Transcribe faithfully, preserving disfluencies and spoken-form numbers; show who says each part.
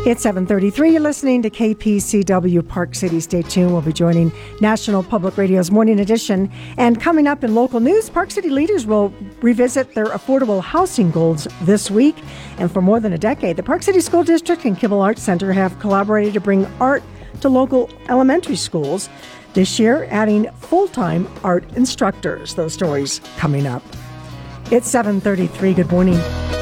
Speaker 1: It's seven thirty-three. You're listening to K P C W Park City. Stay tuned. We'll be joining National Public Radio's Morning Edition. And coming up in local news, Park City leaders will revisit their affordable housing goals this week. And for more than a decade, the Park City School District and Kibble Arts Center have collaborated to bring art to local elementary schools. This year, adding full-time art instructors. Those stories coming up. It's seven thirty-three. Good morning.